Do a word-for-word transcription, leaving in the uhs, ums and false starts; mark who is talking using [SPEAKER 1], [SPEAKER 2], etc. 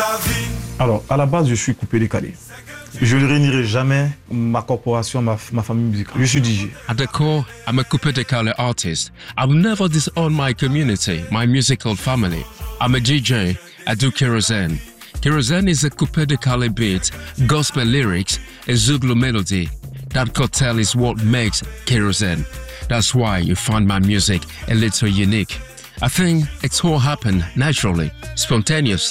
[SPEAKER 1] Alors, à la base, je suis coupé décalé. Je ne réunirai jamais ma corporation, ma, ma famille musicale. Je suis D J.
[SPEAKER 2] At the core, I'm a Coupé Décalé artist. I will never disown my community, my musical family. I'm a D J. I do Kerosene. Kerosene is a Coupé Décalé beat, gospel lyrics, a Zulu melody. That cocktail is what makes Kerosene. That's why you find my music a little unique. I think it's all happened naturally, spontaneous.